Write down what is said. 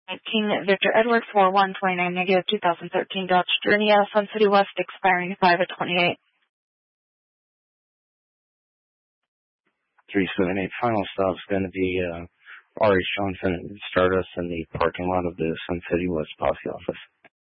19 Victor Edward 4129 negative 2013 Dodge Journey Sun City West expiring 5/28. 378 final stop is going to be R.H. Johnson and Stardust in the parking lot of the Sun City West Posse office.